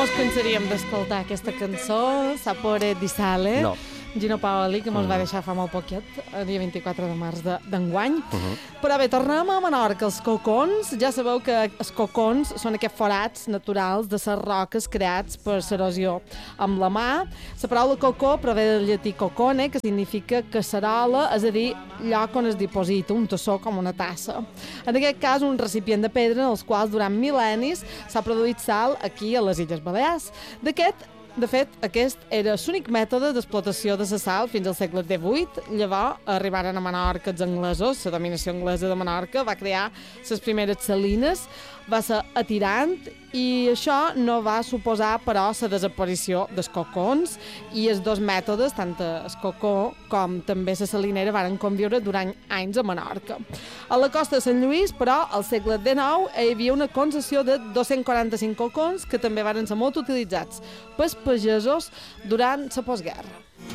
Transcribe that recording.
mos cansaríem d'escoltar aquesta cançó, Sapore di Sale, No. Gino Paoli, que mos va deixar fa molt poquet, el dia 24 de març d'enguany. Però bé, tornem a Menorca. Els cocons, ja sabeu que els cocons són aquests forats naturals de les roques creats per l'erosió amb la mà. La paraula cocó prové del llatí cocone, que significa casserola, és a dir, lloc on es diposita un tassó com una tassa. En aquest cas, un recipient de pedra en els quals durant mil·lennis s'ha produït sal aquí a les Illes Balears. De fet, aquest era l'únic mètode d'explotació de la sal fins al segle XVIII. Llavors, arribaren a Menorca els anglesos, la dominació anglesa de Menorca va crear les primeres salines, va ser atirant i això no va suposar, però, la desaparició dels cocons i els dos mètodes, tant el cocó com també la salinera, varen conviure durant anys a Menorca. A la costa de Sant Lluís, però, al segle XIX, hi havia una concessió de 245 cocons que també varen ser molt utilitzats pels pagesos durant la postguerra.